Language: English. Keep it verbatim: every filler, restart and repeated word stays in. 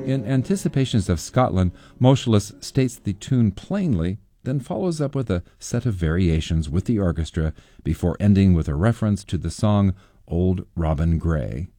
In Anticipations of Scotland, Moscheles states the tune plainly, then follows up with a set of variations with the orchestra before ending with a reference to the song Old Robin Gray.